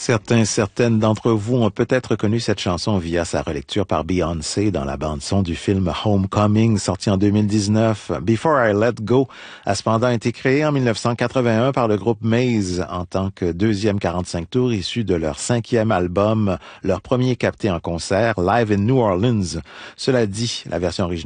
Certaines d'entre vous ont peut-être connu cette chanson via sa relecture par Beyoncé dans la bande-son du film Homecoming, sorti en 2019. Before I Let Go a cependant été créé en 1981 par le groupe Maze en tant que deuxième 45 tours issu de leur 5e album, leur premier capté en concert, Live in New Orleans. Cela dit, la version originale